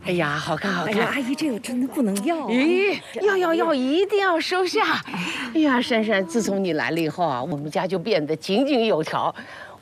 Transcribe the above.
哎呀，好看好看！ 哎呀，阿姨，这个真的不能要啊！ 咦，要，一定要收下！哎呀，珊珊，自从你来了以后啊，我们家就变得井井有条。